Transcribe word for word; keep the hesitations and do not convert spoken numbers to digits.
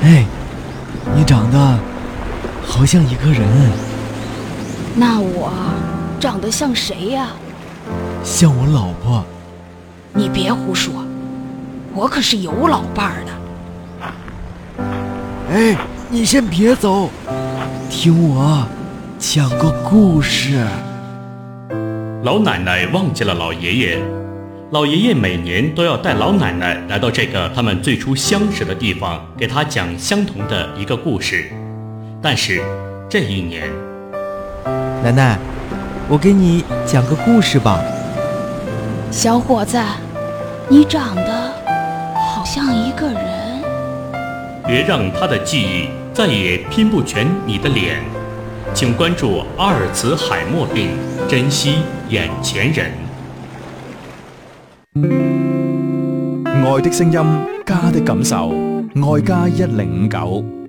哎，你长得好像一个人。 那我长得像谁呀？ 像我老婆。 你别胡说，我可是有老伴儿的。 哎，你先别走，听我讲个故事。 老奶奶忘记了老爷爷，老爷爷每年都要带老奶奶来到这个他们最初相识的地方，给她讲相同的一个故事。但是这一年， 奶奶，我给你讲个故事吧。 小伙子，你长得好像一个人。 别让他的记忆再也拼不全你的臉。請關注阿爾茨海默病，珍惜眼前人。 愛的聲音，家的感受，愛家一零五九。